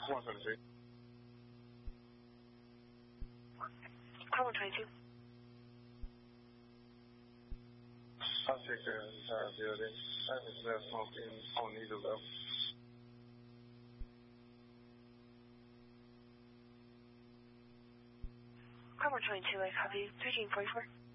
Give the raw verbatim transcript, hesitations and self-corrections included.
one seventy-two. Car one twenty-two. I'll check the entire building. I have left smoking on either level. Car one twenty-two, I copy. thirteen forty-four.